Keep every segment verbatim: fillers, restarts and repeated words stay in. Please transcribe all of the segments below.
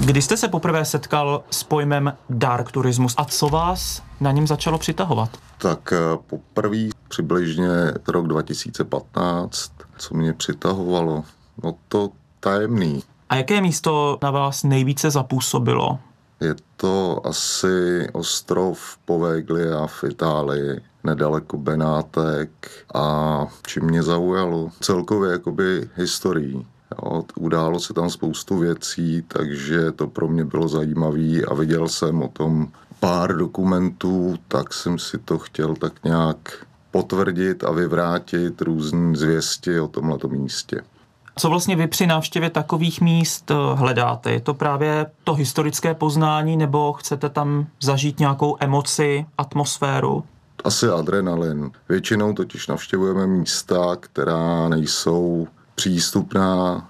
Kdy jste se poprvé setkal s pojmem dark turismus a co vás na něm začalo přitahovat? Tak poprvé přibližně rok dva tisíce patnáct, co mě přitahovalo, no to tajemný. A jaké místo na vás nejvíce zapůsobilo? Je to asi ostrov Poveglia v Itálii, nedaleko Benátek, a čím mě zaujalo celkově jakoby historií. Jo, událo se tam spoustu věcí, takže to pro mě bylo zajímavé a viděl jsem o tom pár dokumentů, tak jsem si to chtěl tak nějak potvrdit a vyvrátit různé zvěsti o tomhletom místě. Co vlastně vy při návštěvě takových míst hledáte? Je to právě to historické poznání, nebo chcete tam zažít nějakou emoci, atmosféru? Asi adrenalin. Většinou totiž navštěvujeme místa, která nejsou přístupná,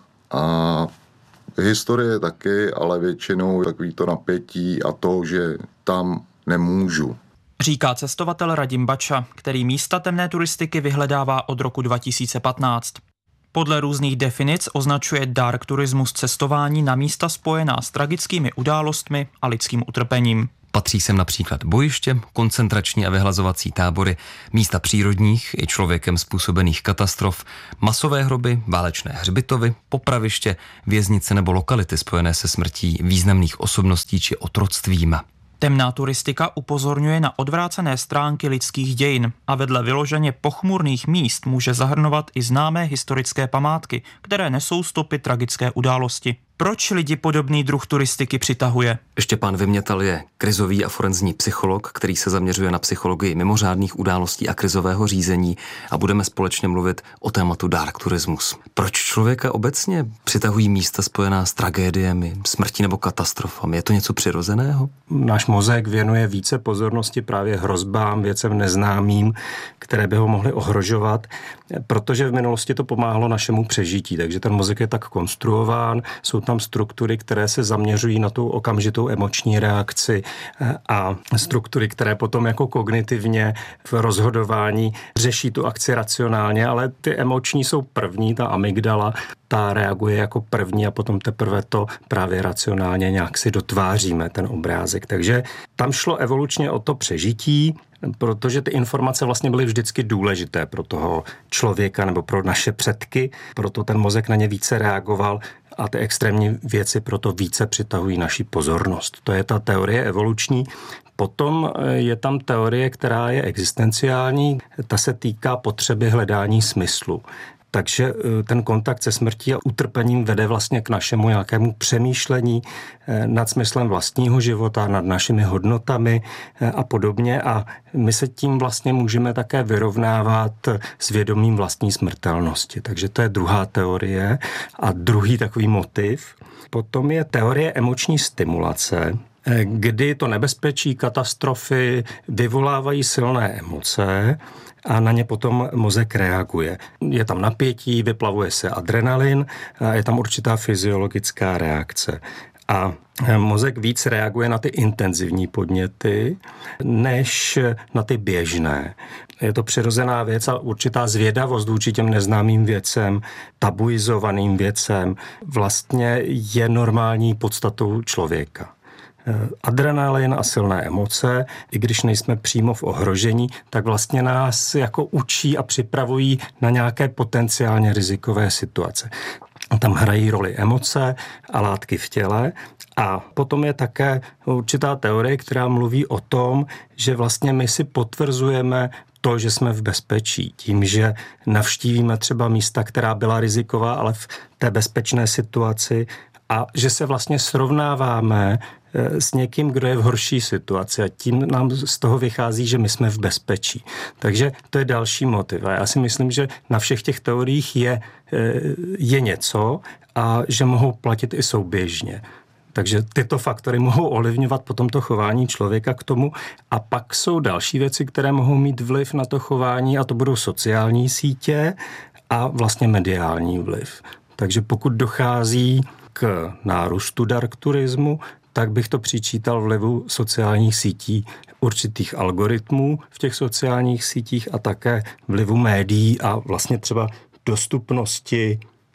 a historie taky, ale většinou takový to napětí a to, že tam nemůžu. Říká cestovatel Radim Bača, který místa temné turistiky vyhledává od roku dva tisíce patnáct. Podle různých definic označuje dark turismus cestování na místa spojená s tragickými událostmi a lidským utrpením. Patří sem například bojiště, koncentrační a vyhlazovací tábory, místa přírodních i člověkem způsobených katastrof, masové hroby, válečné hřbitovy, popraviště, věznice nebo lokality spojené se smrtí významných osobností či otroctvím. Temná turistika upozorňuje na odvrácené stránky lidských dějin a vedle vyloženě pochmurných míst může zahrnovat i známé historické památky, které nesou stopy tragické události. Proč lidi podobný druh turistiky přitahuje? Štěpán Vymětal je krizový a forenzní psycholog, který se zaměřuje na psychologii mimořádných událostí a krizového řízení, a budeme společně mluvit o tématu dark turismus. Proč člověka obecně přitahují místa spojená s tragédiemi, smrtí nebo katastrofami? Je to něco přirozeného? Náš mozek věnuje více pozornosti právě hrozbám, věcem neznámým, které by ho mohly ohrožovat, protože v minulosti to pomáhalo našemu přežití, takže ten mozek je tak konstruován, jsou tam struktury, které se zaměřují na tu okamžitou emoční reakci a struktury, které potom jako kognitivně v rozhodování řeší tu akci racionálně, ale ty emoční jsou první, ta amygdala, ta reaguje jako první a potom teprve to právě racionálně nějak si dotváříme, ten obrázek. Takže tam šlo evolučně o to přežití, protože ty informace vlastně byly vždycky důležité pro toho člověka nebo pro naše předky, proto ten mozek na ně více reagoval a ty extrémní věci proto více přitahují naši pozornost. To je ta teorie evoluční. Potom je tam teorie, která je existenciální, ta se týká potřeby hledání smyslu. Takže ten kontakt se smrtí a utrpením vede vlastně k našemu nějakému přemýšlení nad smyslem vlastního života, nad našimi hodnotami a podobně. A my se tím vlastně můžeme také vyrovnávat s vědomím vlastní smrtelnosti. Takže to je druhá teorie a druhý takový motiv. Potom je teorie emoční stimulace, kdy to nebezpečí, katastrofy vyvolávají silné emoce a na ně potom mozek reaguje. Je tam napětí, vyplavuje se adrenalin a je tam určitá fyziologická reakce. A mozek víc reaguje na ty intenzivní podněty, než na ty běžné. Je to přirozená věc a určitá zvědavost vůči těm neznámým věcem, tabuizovaným věcem, vlastně je normální podstatou člověka. Adrenalin a silné emoce, i když nejsme přímo v ohrožení, tak vlastně nás jako učí a připravují na nějaké potenciálně rizikové situace. Tam hrají roli emoce a látky v těle a potom je také určitá teorie, která mluví o tom, že vlastně my si potvrzujeme to, že jsme v bezpečí, tím, že navštívíme třeba místa, která byla riziková, ale v té bezpečné situaci, a že se vlastně srovnáváme s někým, kdo je v horší situaci a tím nám z toho vychází, že my jsme v bezpečí. Takže to je další motiv. A já si myslím, že na všech těch teoriích je, je něco a že mohou platit i souběžně. Takže tyto faktory mohou ovlivňovat potom to chování člověka k tomu. A pak jsou další věci, které mohou mít vliv na to chování, a to budou sociální sítě a vlastně mediální vliv. Takže pokud dochází k nárůstu dark turismu, tak bych to přičítal vlivu sociálních sítí, určitých algoritmů v těch sociálních sítích a také vlivu médií a vlastně třeba dostupnosti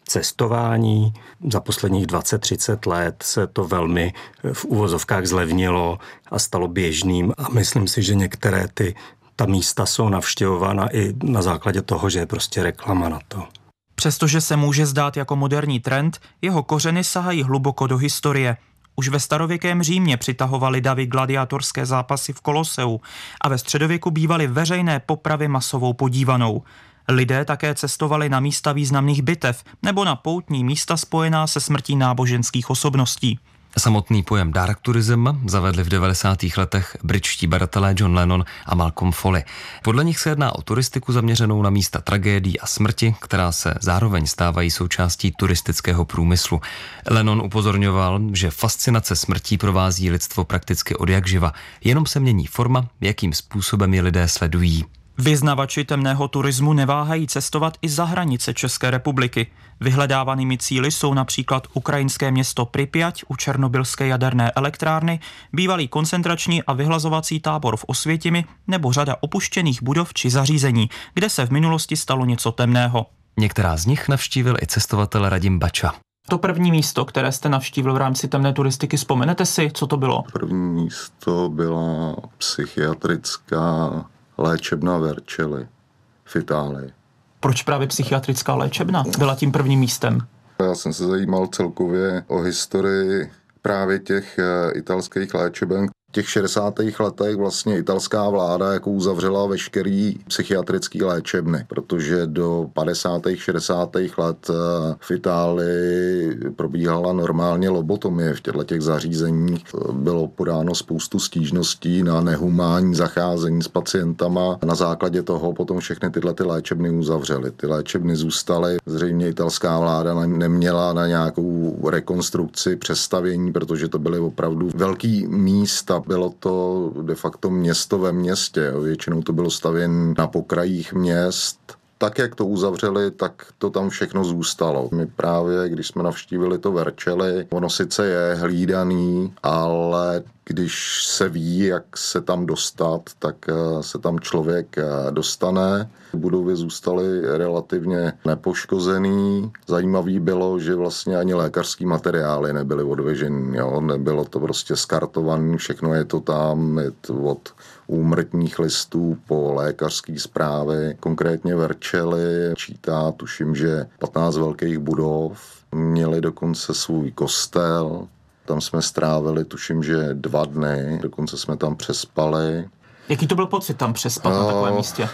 cestování. Za posledních dvacet třicet let se to velmi v uvozovkách zlevnilo a stalo běžným a myslím si, že některé ty ta místa jsou navštěvována i na základě toho, že je prostě reklama na to. Přestože se může zdát jako moderní trend, jeho kořeny sahají hluboko do historie. Už ve starověkém Římě přitahovaly davy gladiátorské zápasy v Koloseu a ve středověku bývaly veřejné popravy masovou podívanou. Lidé také cestovali na místa významných bitev nebo na poutní místa spojená se smrtí náboženských osobností. Samotný pojem dark tourism zavedli v devadesátých letech britští badatelé John Lennon a Malcolm Foley. Podle nich se jedná o turistiku zaměřenou na místa tragédií a smrti, která se zároveň stávají součástí turistického průmyslu. Lennon upozorňoval, že fascinace smrtí provází lidstvo prakticky odjakživa, jenom se mění forma, jakým způsobem je lidé sledují. Vyznavači temného turismu neváhají cestovat i za hranice České republiky. Vyhledávanými cíli jsou například ukrajinské město Pripyať u černobylské jaderné elektrárny, bývalý koncentrační a vyhlazovací tábor v Osvětimi nebo řada opuštěných budov či zařízení, kde se v minulosti stalo něco temného. Některá z nich navštívil i cestovatel Radim Bača. To první místo, které jste navštívil v rámci temné turistiky, vzpomenete si, co to bylo? První místo byla psychiatrická léčebna Vercelli v Itálii. Proč právě psychiatrická léčebna byla tím prvním místem? Já jsem se zajímal celkově o historii právě těch italských léčeben. V těch šedesátých letech vlastně italská vláda jako uzavřela veškerý psychiatrický léčebny, protože do padesátých šedesátých let v Itálii probíhala normálně lobotomie v těchto těch zařízeních. Bylo podáno spoustu stížností na nehumánní zacházení s pacientama. Na základě toho potom všechny tyhle ty léčebny uzavřely. Ty léčebny zůstaly. Zřejmě italská vláda neměla na nějakou rekonstrukci, přestavění, protože to byly opravdu velký místa. Bylo to de facto město ve městě. Většinou to bylo stavěno na pokrajích měst. Tak, jak to uzavřeli, tak to tam všechno zůstalo. My právě, když jsme navštívili to Vercelli, ono sice je hlídaný, ale když se ví, jak se tam dostat, tak se tam člověk dostane. Budovy zůstaly relativně nepoškozený. Zajímavý bylo, že vlastně ani lékařský materiály nebyly odvežený. Jo? Nebylo to prostě skartované, všechno je to tam, je to od úmrtních listů po lékařské zprávy. Konkrétně Vercelli čítá, tuším, že patnáct velkých budov. Měli dokonce svůj kostel. Tam jsme strávili, tuším, že dva dny. Dokonce jsme tam přespali. Jaký to byl pocit tam přespat no, na takovém místě?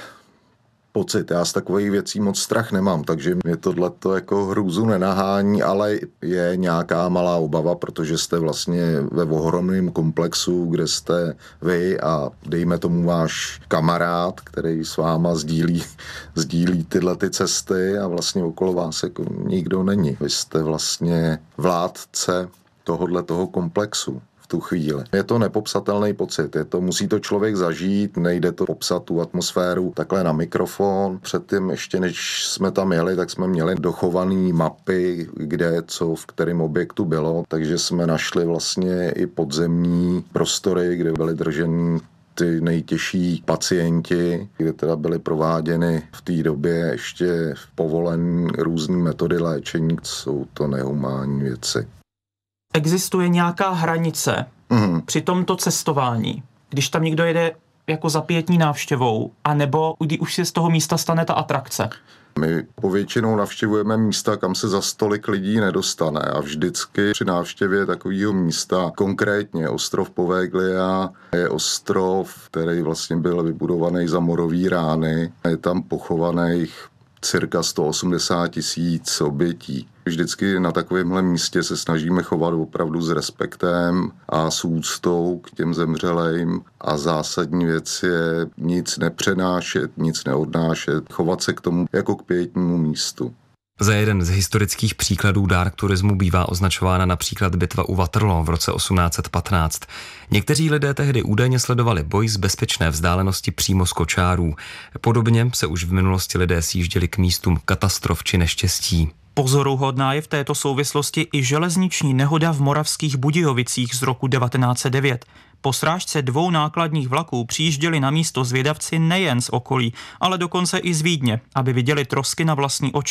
Pocit. Já z takových věcí moc strach nemám, takže mě tohleto jako hrůzu nenahání, ale je nějaká malá obava, protože jste vlastně ve ohromném komplexu, kde jste vy a dejme tomu váš kamarád, který s váma sdílí, sdílí tyhle ty cesty a vlastně okolo vás jako nikdo není. Vy jste vlastně vládce tohodle toho komplexu v tu chvíli. Je to nepopsatelný pocit, je to, musí to člověk zažít, nejde to popsat tu atmosféru takhle na mikrofon. Předtím ještě než jsme tam jeli, tak jsme měli dochované mapy, kde co v kterém objektu bylo, takže jsme našli vlastně i podzemní prostory, kde byly drženy ty nejtěžší pacienti, kde teda byly prováděny v té době ještě povolené různé metody léčení, jsou to nehumánní věci. Existuje nějaká hranice mm. při tomto cestování, když tam někdo jede jako za pětní návštěvou, anebo kdy už se z toho místa stane ta atrakce? My povětšinou navštěvujeme místa, kam se za stolik lidí nedostane a vždycky při návštěvě takového místa, konkrétně ostrov Poveglia, je ostrov, který vlastně byl vybudovaný za morový rány. Je tam pochovaných cirka sto osmdesát tisíc obětí. Vždycky na takovémhle místě se snažíme chovat opravdu s respektem a s úctou k těm zemřelým a zásadní věc je nic nepřenášet, nic neodnášet, chovat se k tomu jako k pietnímu místu. Za jeden z historických příkladů dark turismu bývá označována například bitva u Waterloo v roce osmnáct set patnáct. Někteří lidé tehdy údajně sledovali boj z bezpečné vzdálenosti přímo z kočárů. Podobně se už v minulosti lidé sjížděli k místům katastrof či neštěstí. Pozoruhodná je v této souvislosti i železniční nehoda v Moravských Budějovicích z roku devatenáct set devět. Po srážce dvou nákladních vlaků přijížděli na místo zvědavci nejen z okolí, ale dokonce i z Vídně, aby viděli trosky na vlastní oči.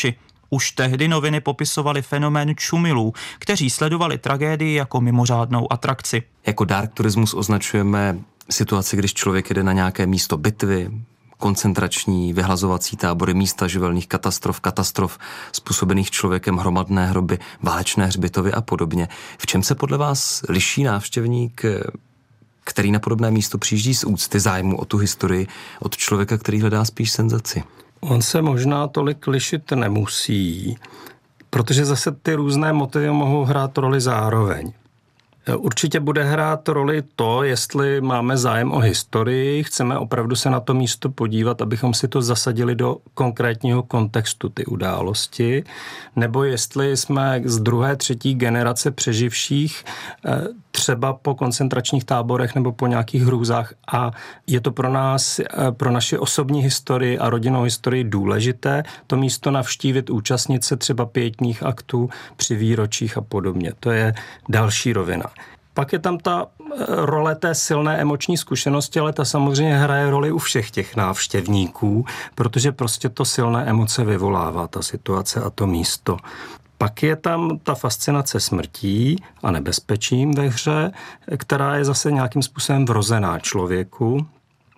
Už tehdy noviny popisovaly fenomén čumilů, kteří sledovali tragédii jako mimořádnou atrakci. Jako dark turismus označujeme situaci, když člověk jede na nějaké místo bitvy, koncentrační, vyhlazovací tábory, místa živelných katastrof, katastrof způsobených člověkem, hromadné hroby, válečné hřbitovy a podobně. V čem se podle vás liší návštěvník, který na podobné místo přijíždí z úcty, zájmu o tu historii, od člověka, který hledá spíš senzaci? On se možná tolik lišit nemusí, protože zase ty různé motivy mohou hrát roli zároveň. Určitě bude hrát roli to, jestli máme zájem o historii, chceme opravdu se na to místo podívat, abychom si to zasadili do konkrétního kontextu ty události, nebo jestli jsme z druhé, třetí generace přeživších třeba po koncentračních táborech nebo po nějakých hrůzách a je to pro nás, pro naši osobní historii a rodinnou historii důležité to místo navštívit, účastnit se třeba pietních aktů při výročích a podobně. To je další rovina. Pak je tam ta role té silné emoční zkušenosti, ale ta samozřejmě hraje roli u všech těch návštěvníků, protože prostě to silné emoce vyvolává ta situace a to místo. Pak je tam ta fascinace smrtí a nebezpečím ve hře, která je zase nějakým způsobem vrozená člověku.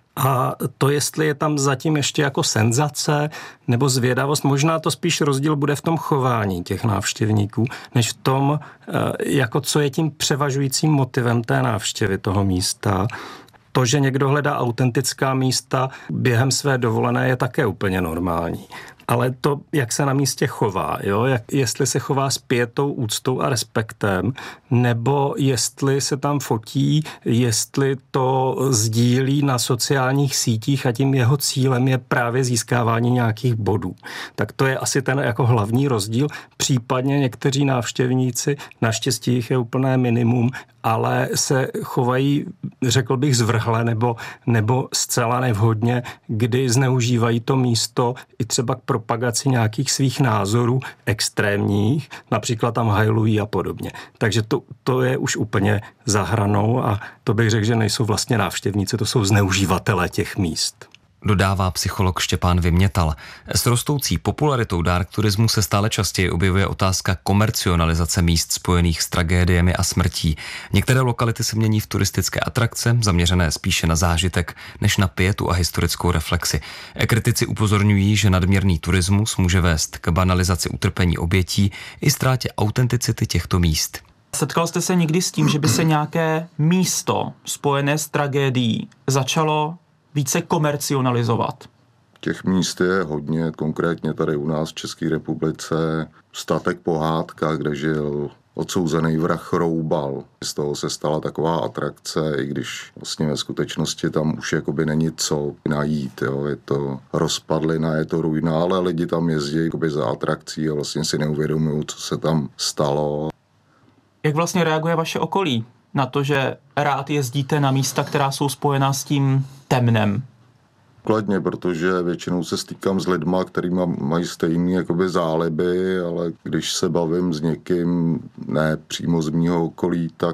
A to, jestli je tam zatím ještě jako senzace nebo zvědavost, možná to spíš rozdíl bude v tom chování těch návštěvníků, než v tom, jako co je tím převažujícím motivem té návštěvy toho místa. To, že někdo hledá autentická místa během své dovolené, je také úplně normální. Ale to, jak se na místě chová, jo? Jak, jestli se chová s pijetou, úctou a respektem, nebo jestli se tam fotí, jestli to sdílí na sociálních sítích a tím jeho cílem je právě získávání nějakých bodů. Tak to je asi ten jako hlavní rozdíl. Případně někteří návštěvníci, naštěstí jich je úplné minimum, ale se chovají, řekl bych, zvrhle nebo, nebo zcela nevhodně, kdy zneužívají to místo i třeba k propagaci nějakých svých názorů extrémních, například tam hajlují a podobně. Takže to, to je už úplně za hranou a to bych řekl, že nejsou vlastně návštěvníci, to jsou zneužívatelé těch míst. Dodává psycholog Štěpán Vymětal. S rostoucí popularitou dark turismu se stále častěji objevuje otázka komercionalizace míst spojených s tragédiemi a smrtí. Některé lokality se mění v turistické atrakce, zaměřené spíše na zážitek, než na pietu a historickou reflexi. Kritici upozorňují, že nadměrný turismus může vést k banalizaci utrpení obětí i ztrátě autenticity těchto míst. Setkal jste se někdy s tím, že by se nějaké místo spojené s tragédií začalo více komercionalizovat? Těch míst je hodně, konkrétně tady u nás v České republice statek Pohádka, kde žil odsouzený vrah Roubal. Z toho se stala taková atrakce, i když vlastně ve skutečnosti tam už jakoby není co najít. Jo. Je to rozpadlina, je to ruina, ale lidi tam jezdí jakoby za atrakcí a vlastně si neuvědomují, co se tam stalo. Jak vlastně reaguje vaše okolí na to, že rád jezdíte na místa, která jsou spojená s tím temnem? Kladně, protože většinou se stýkám s lidma, který mají stejné jakoby záliby, ale když se bavím s někým, ne přímo z mýho okolí, tak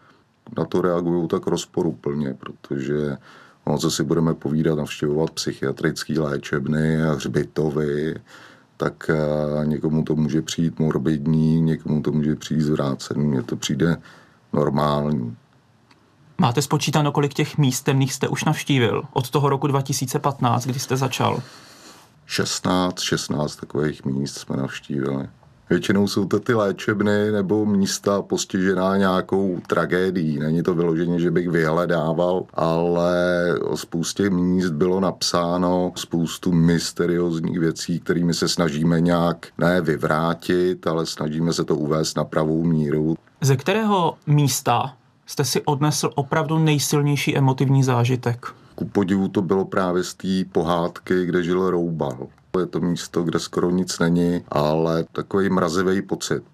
na to reagují tak rozporuplně, protože no, co si budeme povídat, navštěvovat psychiatrické léčebny a hřbitovy, tak někomu to může přijít morbidní, někomu to může přijít zvrácený, mně to přijde normální. Máte spočítáno, kolik těch míst temných jste už navštívil od toho roku dva tisíce patnáct, kdy jste začal? šestnáct, šestnáct takových míst jsme navštívili. Většinou jsou to ty léčebny nebo místa postižená nějakou tragédií. Není to vyloženě, že bych vyhledával, ale o spoustě míst bylo napsáno spoustu mysteriózních věcí, kterými se snažíme nějak ne vyvrátit, ale snažíme se to uvést na pravou míru. Ze kterého místa jste si odnesl opravdu nejsilnější emotivní zážitek? Ku podivu to bylo právě z té pohádky, kde žil Roubal. Je to místo, kde skoro nic není, ale takový mrazivý pocit.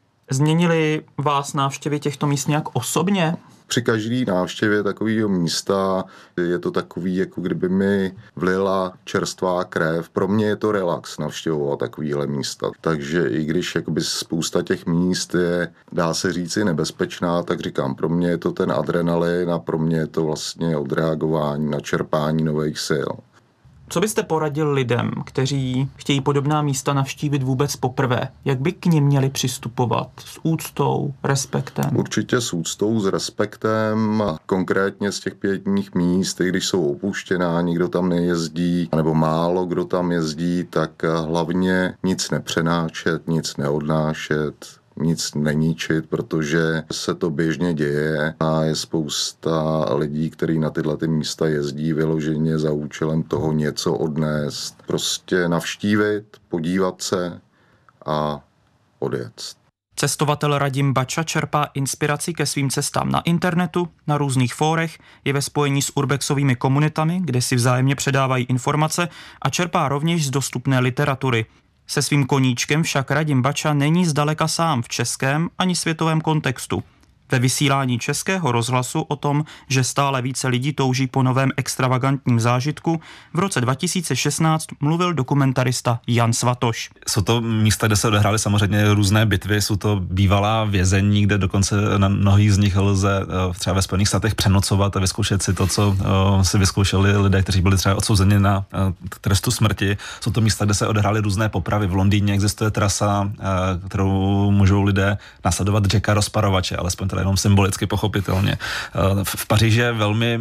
Změnili vás návštěvy těchto míst nějak osobně? Při každé návštěvě takového místa je to takový, jako kdyby mi vlila čerstvá krev. Pro mě je to relax navštěvovat takovýhle místa. Takže i když jakoby spousta těch míst je, dá se říci, nebezpečná, tak říkám, pro mě je to ten adrenalin a pro mě je to vlastně odreagování na čerpání nových sil. Co byste poradil lidem, kteří chtějí podobná místa navštívit vůbec poprvé? Jak by k nim měli přistupovat? S úctou, respektem? Určitě s úctou, s respektem. Konkrétně z těch pětních míst, i když jsou opuštěná, nikdo tam nejezdí, nebo málo kdo tam jezdí, tak hlavně nic nepřenášet, nic neodnášet, nic neníčit, protože se to běžně děje a je spousta lidí, kteří na tyhle ty místa jezdí vyloženě za účelem toho něco odnést. Prostě navštívit, podívat se a odjet. Cestovatel Radim Bača čerpá inspiraci ke svým cestám na internetu, na různých fórech, je ve spojení s urbexovými komunitami, kde si vzájemně předávají informace a čerpá rovněž z dostupné literatury. Se svým koníčkem však Radim Bača není zdaleka sám v českém ani světovém kontextu. Ve vysílání Českého rozhlasu o tom, že stále více lidí touží po novém extravagantním zážitku, v roce dva tisíce šestnáct mluvil dokumentarista Jan Svatoš. Jsou to místa, kde se odehrály samozřejmě různé bitvy, jsou to bývalá vězení, kde dokonce na mnohých z nich lze třeba ve Spojených státech přenocovat a vyzkoušet si to, co si vyzkoušeli lidé, kteří byli třeba odsouzeni na trestu smrti. Jsou to místa, kde se odehrály různé popravy. V Londýně existuje trasa, kterou můžou lidé nasledovat Jacka rozparovače, alespoň teda jenom symbolicky pochopitelně. V Paříži je velmi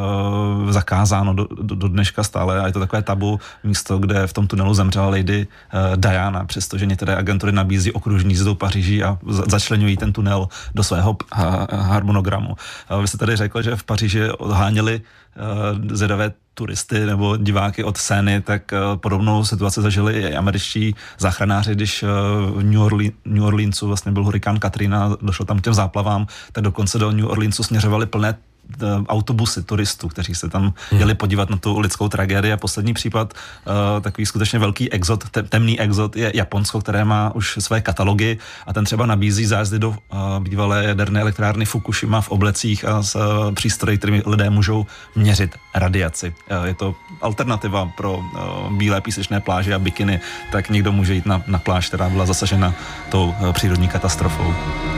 uh, zakázáno do, do, do dneška stále a je to takové tabu místo, kde v tom tunelu zemřela Lady uh, Diana, přestože některé agentury nabízí okružní jízdou Paříží a za, začleňují ten tunel do svého uh, harmonogramu. Uh, vy jste tady řekl, že v Paříži odháněli uh, zvědavé turisty nebo diváky od Seiny, tak uh, podobnou situaci zažili i američtí záchranáři, když uh, v New, Orle- New Orleansu vlastně byl hurikán Katrina, došlo tam k těm záplavám, tak dokonce do New Orleansu směřovaly plné autobusy turistů, kteří se tam jeli podívat na tu lidskou tragédii. A poslední případ, uh, takový skutečně velký exot, te, temný exot je Japonsko, které má už své katalogy a ten třeba nabízí zájezdy do uh, bývalé jaderné elektrárny Fukushima v oblecích a s uh, přístroji, kterými lidé můžou měřit radiaci. Uh, je to alternativa pro uh, bílé písečné pláže a bikiny, tak někdo může jít na, na pláž, která byla zasažena tou uh, přírodní katastrofou.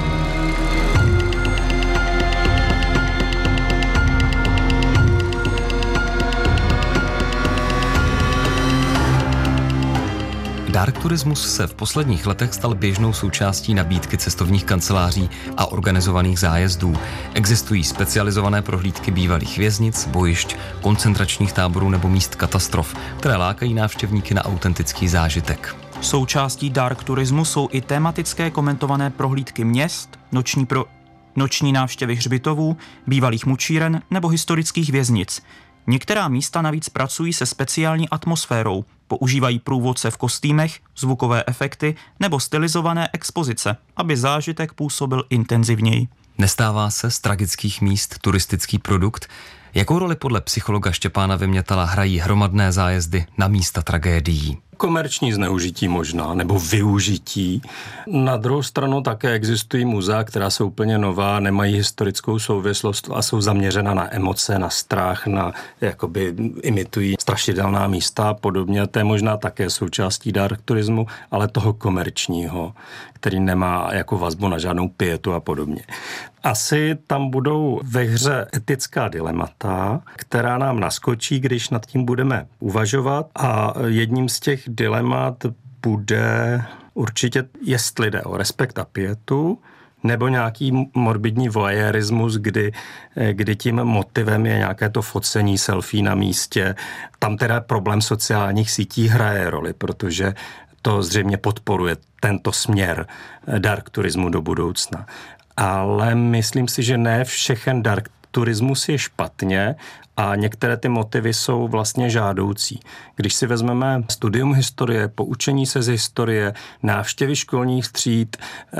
Dark turismus se v posledních letech stal běžnou součástí nabídky cestovních kanceláří a organizovaných zájezdů. Existují specializované prohlídky bývalých věznic, bojišť, koncentračních táborů nebo míst katastrof, které lákají návštěvníky na autentický zážitek. Součástí dark turismu jsou i tematické komentované prohlídky měst, noční, pro... noční návštěvy hřbitovů, bývalých mučíren nebo historických věznic. Některá místa navíc pracují se speciální atmosférou, používají průvodce v kostýmech, zvukové efekty nebo stylizované expozice, aby zážitek působil intenzivněji. Nestává se z tragických míst turistický produkt? Jakou roli podle psychologa Štěpána Vymětala hrají hromadné zájezdy na místa tragédií? Komerční zneužití možná, nebo využití. Na druhou stranu také existují muzea, která jsou úplně nová, nemají historickou souvislost a jsou zaměřena na emoce, na strach, na jakoby imitují strašidelná místa a podobně. To je možná také součástí dark turismu, ale toho komerčního, který nemá jako vazbu na žádnou pietu a podobně. Asi tam budou ve hře etická dilemata, která nám naskočí, když nad tím budeme uvažovat, a jedním z těch dilemat bude určitě, jestli jde o respekt a pietu, nebo nějaký morbidní voyeurismus, kdy, kdy tím motivem je nějaké to focení selfie na místě. Tam teda problém sociálních sítí hraje roli, protože to zřejmě podporuje tento směr dark turismu do budoucna. Ale myslím si, že ne všechen dark turismus je špatně a některé ty motivy jsou vlastně žádoucí. Když si vezmeme studium historie, poučení se z historie, návštěvy školních tříd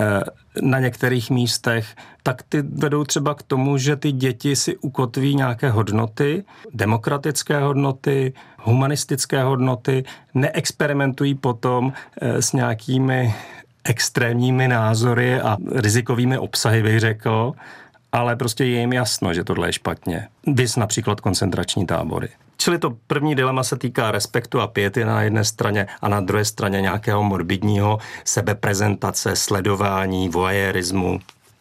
na některých místech, tak ty vedou třeba k tomu, že ty děti si ukotví nějaké hodnoty, demokratické hodnoty, humanistické hodnoty, neexperimentují potom s nějakými extrémními názory a rizikovými obsahy, bych řekl, ale prostě je jim jasno, že tohle je špatně. Vys například koncentrační tábory. Čili to první dilema se týká respektu a piety na jedné straně a na druhé straně nějakého morbidního sebeprezentace, sledování, voyeurismu.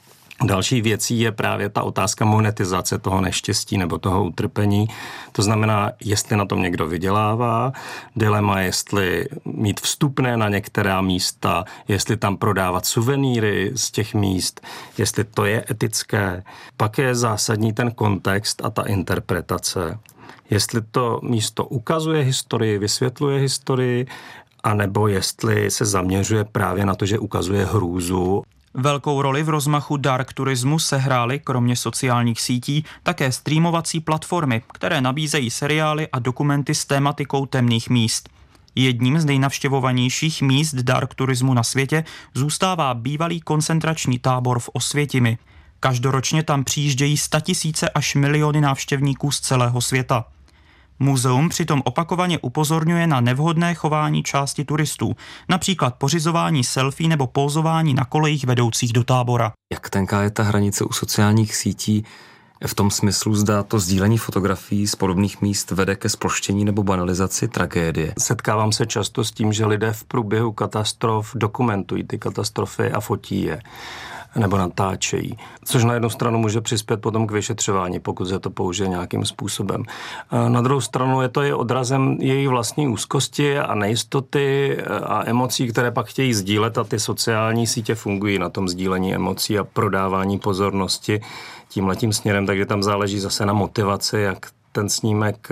Další věcí je právě ta otázka monetizace toho neštěstí nebo toho utrpení. To znamená, jestli na tom někdo vydělává, dilema, jestli mít vstupné na některá místa, jestli tam prodávat suvenýry z těch míst, jestli to je etické. Pak je zásadní ten kontext a ta interpretace. Jestli to místo ukazuje historii, vysvětluje historii, anebo jestli se zaměřuje právě na to, že ukazuje hrůzu. Velkou roli v rozmachu dark turismu sehrály, kromě sociálních sítí, také streamovací platformy, které nabízejí seriály a dokumenty s tématikou temných míst. Jedním z nejnavštěvovanějších míst dark turismu na světě zůstává bývalý koncentrační tábor v Osvětimi. Každoročně tam přijíždějí statisíce až miliony návštěvníků z celého světa. Muzeum přitom opakovaně upozorňuje na nevhodné chování části turistů, například pořizování selfie nebo pózování na kolejích vedoucích do tábora. Jak tenká je ta hranice u sociálních sítí v tom smyslu, zda to sdílení fotografií z podobných míst vede ke sploštění nebo banalizaci tragédie? Setkávám se často s tím, že lidé v průběhu katastrof dokumentují ty katastrofy a fotí je nebo natáčejí, což na jednu stranu může přispět potom k vyšetřování, pokud se to použije nějakým způsobem. Na druhou stranu je to i odrazem jejich vlastní úzkosti a nejistoty a emocí, které pak chtějí sdílet, a ty sociální sítě fungují na tom sdílení emocí a prodávání pozornosti tímhletím směrem, takže tam záleží zase na motivaci, jak ten snímek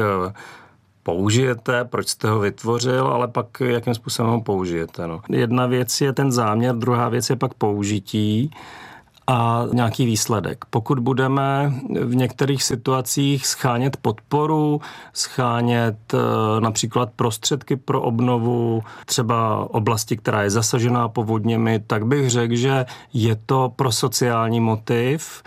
použijete, proč jste ho vytvořil, ale pak jakým způsobem ho použijete. No. Jedna věc je ten záměr, druhá věc je pak použití a nějaký výsledek. Pokud budeme v některých situacích schánět podporu, schánět například prostředky pro obnovu třeba oblasti, která je zasažená povodněmi, tak bych řekl, že je to pro sociální motiv,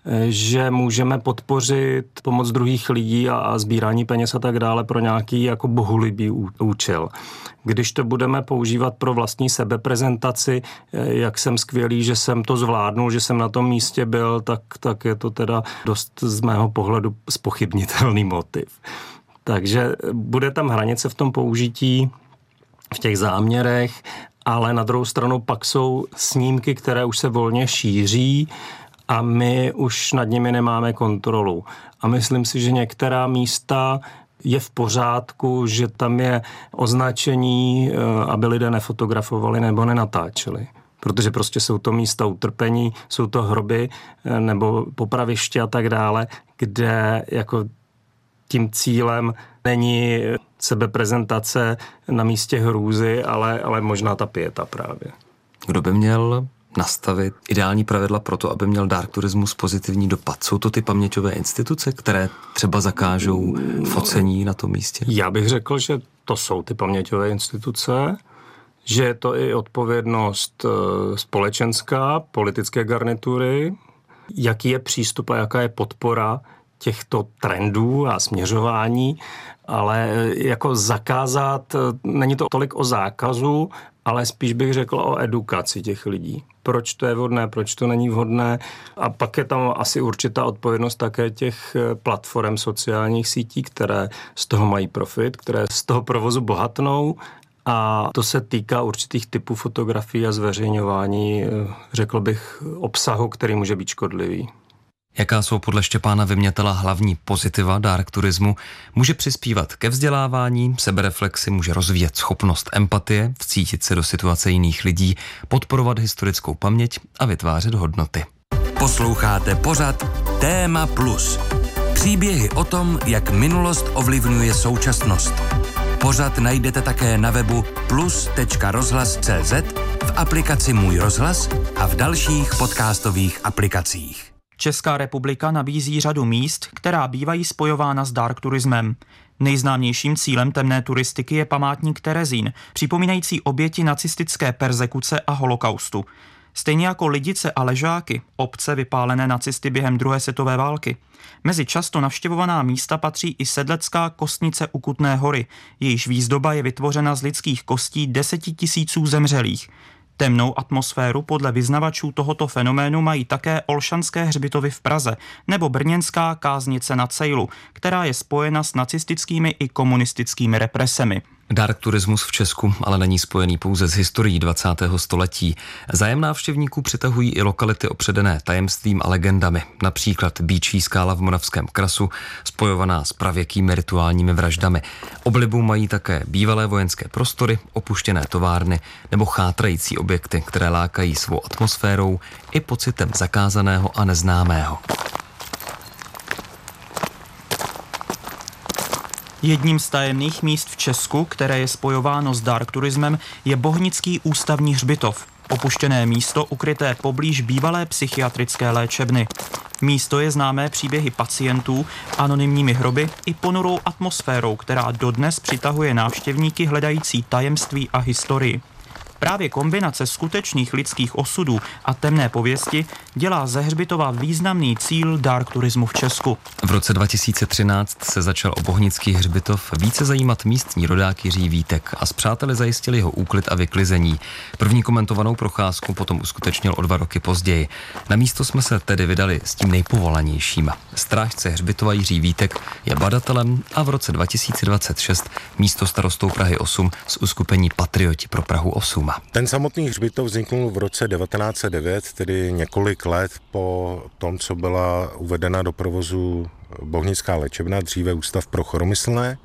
že můžeme podpořit pomoc druhých lidí a, a sbírání peněz a tak dále pro nějaký jako bohulibý účel. Když to budeme používat pro vlastní sebeprezentaci, jak jsem skvělý, že jsem to zvládnul, že jsem na tom místě byl, tak, tak je to teda dost z mého pohledu zpochybnitelný motiv. Takže bude tam hranice v tom použití, v těch záměrech, ale na druhou stranu pak jsou snímky, které už se volně šíří, a my už nad nimi nemáme kontrolu. A myslím si, že některá místa je v pořádku, že tam je označení, aby lidé nefotografovali nebo nenatáčeli. Protože prostě jsou to místa utrpení, jsou to hroby nebo popraviště a tak dále, kde jako tím cílem není sebeprezentace na místě hrůzy, ale, ale možná ta pieta právě. Kdo by měl nastavit ideální pravidla pro to, aby měl dark turismus pozitivní dopad? Jsou to ty paměťové instituce, které třeba zakážou focení na tom místě? Já bych řekl, že to jsou ty paměťové instituce, že je to i odpovědnost společenská, politické garnitury, jaký je přístup a jaká je podpora těchto trendů a směřování, ale jako zakázat, není to tolik o zákazu, ale spíš bych řekl o edukaci těch lidí. Proč to je vhodné, proč to není vhodné. A pak je tam asi určitá odpovědnost také těch platform sociálních sítí, které z toho mají profit, které z toho provozu bohatnou. A to se týká určitých typů fotografií a zveřejňování, řekl bych, obsahu, který může být škodlivý. Jaká jsou podle Štěpána Vymětala hlavní pozitiva dark turismu? Může přispívat ke vzdělávání, sebereflexi, může rozvíjet schopnost empatie, vcítit se do situace jiných lidí, podporovat historickou paměť a vytvářet hodnoty. Posloucháte pořad Téma Plus. Příběhy o tom, jak minulost ovlivňuje současnost. Pořad najdete také na webu plus tečka rozhlas tečka cé zet, v aplikaci Můj rozhlas a v dalších podcastových aplikacích. Česká republika nabízí řadu míst, která bývají spojována s dark turismem. Nejznámějším cílem temné turistiky je památník Terezín, připomínající oběti nacistické perzekuce a holokaustu. Stejně jako Lidice a Ležáky, obce vypálené nacisty během druhé světové války. Mezi často navštěvovaná místa patří i sedlecká kostnice u Kutné Hory, jejíž výzdoba je vytvořena z lidských kostí desetitisíců zemřelých. Temnou atmosféru podle vyznavačů tohoto fenoménu mají také Olšanské hřbitovy v Praze nebo brněnská Káznice na Cejlu, která je spojena s nacistickými i komunistickými represemi. Dark turismus v Česku ale není spojený pouze s historií dvacátého století. Zájem návštěvníků přitahují i lokality opředené tajemstvím a legendami, například Býčí skála v moravském Krasu, spojovaná s pravěkými rituálními vraždami. Oblibu mají také bývalé vojenské prostory, opuštěné továrny nebo chátrající objekty, které lákají svou atmosférou i pocitem zakázaného a neznámého. Jedním z tajemných míst v Česku, které je spojováno s dark turismem, je Bohnický ústavní hřbitov. Opuštěné místo ukryté poblíž bývalé psychiatrické léčebny. Místo je známé příběhy pacientů, anonymními hroby i ponorou atmosférou, která dodnes přitahuje návštěvníky hledající tajemství a historii. Právě kombinace skutečných lidských osudů a temné pověsti dělá ze hřbitova významný cíl dark turismu v Česku. V roce dva tisíce třináct se začal o Bohnický hřbitov více zajímat místní rodák Jiří Vítek a s přáteli zajistili jeho úklid a vyklizení. První komentovanou procházku potom uskutečnil o dva roky později. Na místo jsme se tedy vydali s tím nejpovolanějším. Strážce hřbitova Jiří Vítek je badatelem a v roce dva tisíce dvacet šest místostarostou Prahy osm z uskupení Patrioti pro Prahu osm. Ten samotný hřbitov vzniknul v roce devatenáct set devět, tedy několik let po tom, co byla uvedena do provozu Bohnická léčebna, dříve Ústav pro choromyslné.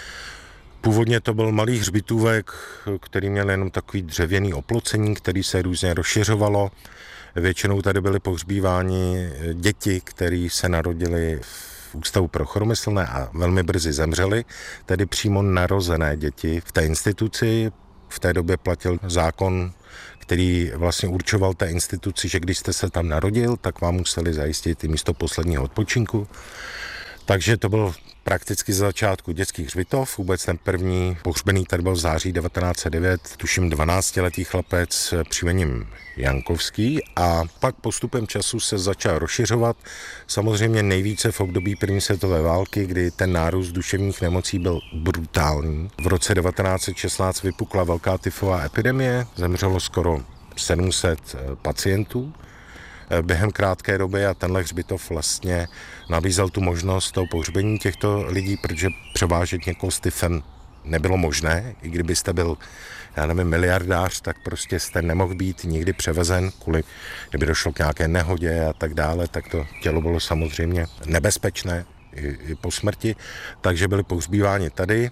Původně to byl malý hřbitůvek, který měl jenom takový dřevěný oplocení, který se různě rozšiřovalo. Většinou tady byly pohřbíváni děti, které se narodily v Ústavu pro choromyslné a velmi brzy zemřely, tedy přímo narozené děti v té instituci. V té době platil zákon, který vlastně určoval té instituci, že když jste se tam narodil, tak vám museli zajistit i místo posledního odpočinku. Takže to byl prakticky z začátku dětský hřbitov. Vůbec ten první pohřbený tady byl v září devatenáct set devět, tuším dvanáctiletý chlapec příjmením Jankovský, a pak postupem času se začal rozšiřovat. Samozřejmě nejvíce v období první světové války, kdy ten nárůst duševních nemocí byl brutální. V roce devatenáct set šestnáct vypukla velká tyfová epidemie, zemřelo skoro sedm set pacientů během krátké doby a tenhle hřbitov vlastně nabízel tu možnost toho pohřbení těchto lidí, protože převážet někoho s tyfem nebylo možné. I kdybyste byl, já nevím, miliardář, tak prostě jste nemohl být nikdy převezen, kvůli, kdyby došlo k nějaké nehodě a tak dále, tak to tělo bylo samozřejmě nebezpečné i, i po smrti, takže byli pohřbíváni tady.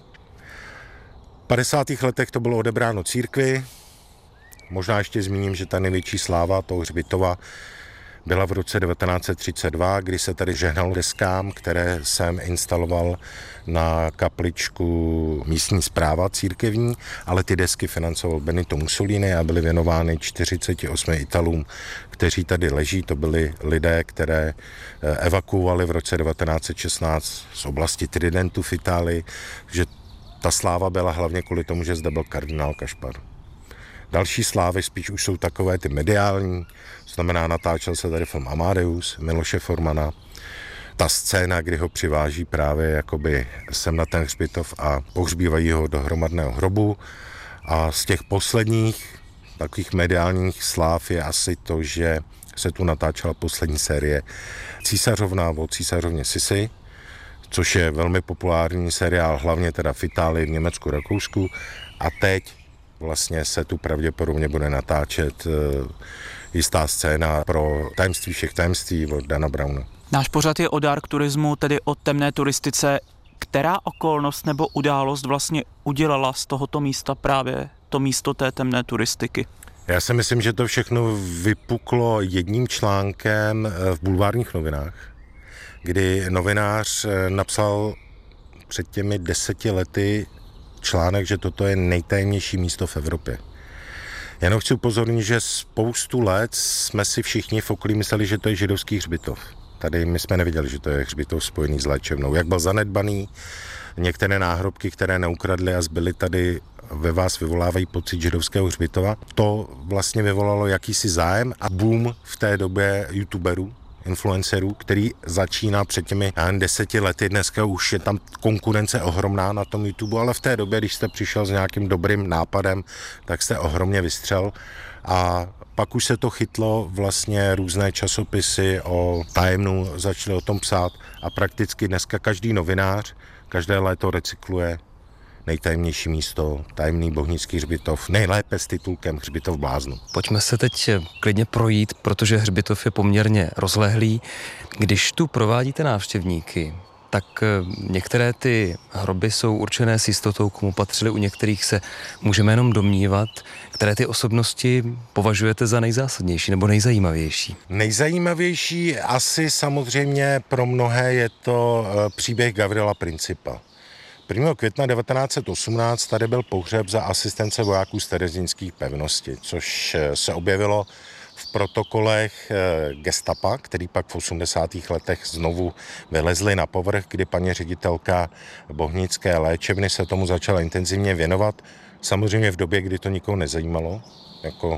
V padesátých letech to bylo odebráno církvi. Možná ještě zmíním, že ta největší sláva toho hřbitova byla v roce devatenáct set třicet dva, kdy se tady žehnal deskám, které jsem instaloval na kapličku místní správa církevní, ale ty desky financoval Benito Mussolini a byly věnovány čtyřiceti osmi Italům, kteří tady leží. To byli lidé, které evakuovali v roce devatenáct set šestnáct z oblasti Tridentu v Itálii, že ta sláva byla hlavně kvůli tomu, že zde byl kardinál Kašpar. Další slávy spíš už jsou takové ty mediální, znamená natáčel se tady film Amadeus, Miloše Formana. Ta scéna, kdy ho přiváží právě jakoby sem na ten hřbitov a pohřbívají ho do hromadného hrobu. A z těch posledních takových mediálních sláv je asi to, že se tu natáčela poslední série Císařovna o císařovně Sisi, což je velmi populární seriál, hlavně teda v Itálii, v Německu, Rakousku. A teď vlastně se tu pravděpodobně bude natáčet jistá scéna pro Tajemství všech tajemství od Dana Browna. Náš pořad je o dark turismu, tedy o temné turistice. Která okolnost nebo událost vlastně udělala z tohoto místa právě to místo té temné turistiky? Já si myslím, že to všechno vypuklo jedním článkem v bulvárních novinách, kdy novinář napsal před těmi deseti lety článek, že toto je nejtajemnější místo v Evropě. Jenom chci upozornit, že spoustu let jsme si všichni v okolí mysleli, že to je židovský hřbitov. Tady my jsme neviděli, že to je hřbitov spojený s léčebnou. Jak byl zanedbaný, některé náhrobky, které neukradly a zbyly tady, ve vás vyvolávají pocit židovského hřbitova. To vlastně vyvolalo jakýsi zájem a boom v té době youtuberů, influencerů, který začíná před těmi deseti lety. Dneska už je tam konkurence ohromná na tom YouTube, ale v té době, když jste přišel s nějakým dobrým nápadem, tak jste ohromně vystřel. A pak už se to chytlo, vlastně různé časopisy o tajemnu začaly o tom psát a prakticky dneska každý novinář každé léto recykluje nejtajemnější místo, tajemný bohnický hřbitov, nejlépe s titulkem Hřbitov bláznu. Pojďme se teď klidně projít, protože hřbitov je poměrně rozlehlý. Když tu provádíte návštěvníky, tak některé ty hroby jsou určené s jistotou, komu patřily, u některých se můžeme jenom domnívat. Které ty osobnosti považujete za nejzásadnější nebo nejzajímavější? Nejzajímavější asi samozřejmě pro mnohé je to příběh Gavrila Principa. prvního května devatenáct set osmnáct tady byl pohřeb za asistence vojáků z terezínských pevností, což se objevilo v protokolech gestapa, který pak v osmdesátých letech znovu vylezli na povrch, kdy paní ředitelka bohnické léčebny se tomu začala intenzivně věnovat. Samozřejmě v době, kdy to nikoho nezajímalo, jako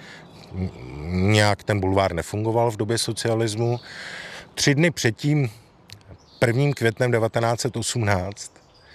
nějak ten bulvár nefungoval v době socialismu. Tři dny předtím, prvním květnem devatenáct set osmnáct,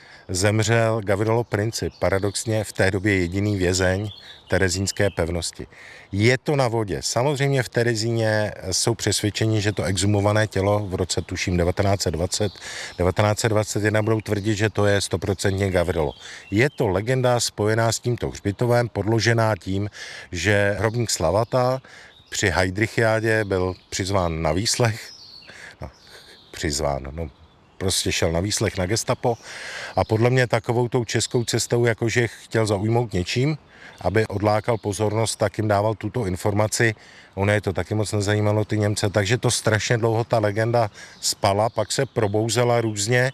zemřel Gavrilo Princip, paradoxně v té době jediný vězeň terezínské pevnosti. Je to na vodě. Samozřejmě v Terezíně jsou přesvědčeni, že to exhumované tělo v roce tuším devatenáct set dvacet, devatenáct set dvacet jedna budou tvrdit, že to je stoprocentně Gavrilo. Je to legenda spojená s tímto hřbitovem, podložená tím, že hrobník Slavata při Heydrichiádě byl přizván na výslech. No, přizván, no. Prostě šel na výslech na gestapo a podle mě takovou tou českou cestou, jakože chtěl zaujmout něčím, aby odlákal pozornost, tak jim dával tuto informaci. Ono je to taky moc nezajímalo ty Němce, takže to strašně dlouho ta legenda spala, pak se probouzela různě.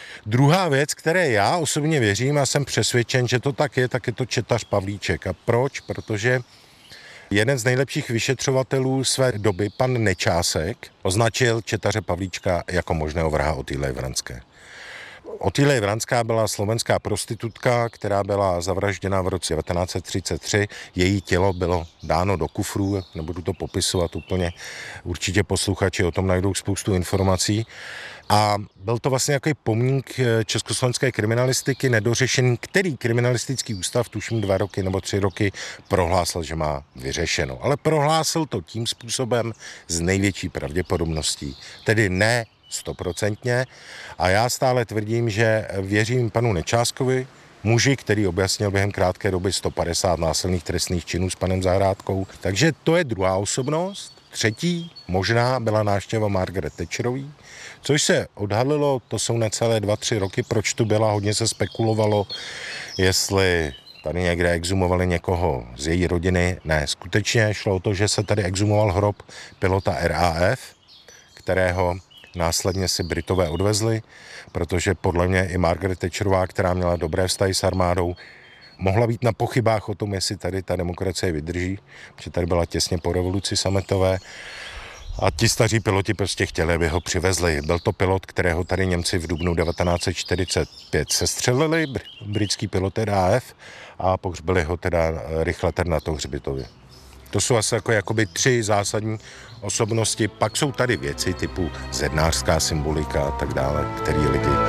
Druhá věc, které já osobně věřím a jsem přesvědčen, že to tak je, tak je to četař Pavlíček. A proč? Protože jeden z nejlepších vyšetřovatelů své doby, pan Nečásek, označil četaře Pavlíčka jako možného vraha Otýlie Vranské. Otýlie Vranská byla slovenská prostitutka, která byla zavražděna v roce devatenáct set třicet tři. Její tělo bylo dáno do kufrů, nebudu to popisovat úplně, určitě posluchači o tom najdou spoustu informací. A byl to vlastně nějaký pomník československé kriminalistiky nedořešený, který kriminalistický ústav tuším dva roky nebo tři roky prohlásil, že má vyřešeno. Ale prohlásil to tím způsobem s největší pravděpodobností. Tedy ne stoprocentně. A já stále tvrdím, že věřím panu Nečáskovi, muži, který objasnil během krátké doby sto padesát násilných trestných činů s panem Zahrádkou. Takže to je druhá osobnost. Třetí možná byla návštěva Margaret Thatcherový, což se odhalilo, to jsou necelé dva, tři roky, proč tu byla, hodně se spekulovalo, jestli tady někde exhumovali někoho z její rodiny. Ne, skutečně šlo o to, že se tady exhumoval hrob pilota R A F, kterého následně si Britové odvezli, protože podle mě i Margaret Thatcherová, která měla dobré vztahy s armádou, mohla být na pochybách o tom, jestli tady ta demokracie vydrží, protože tady byla těsně po revoluci sametové. A ti staří piloti prostě chtěli, aby ho přivezli. Byl to pilot, kterého tady Němci v dubnu devatenáct set čtyřicet pět sestřelili, britský pilot R A F, a pohřbili ho teda rychle na tom hřbitově. To jsou asi jako jakoby tři zásadní osobnosti. Pak jsou tady věci typu zednářská symbolika a tak dále, které lidi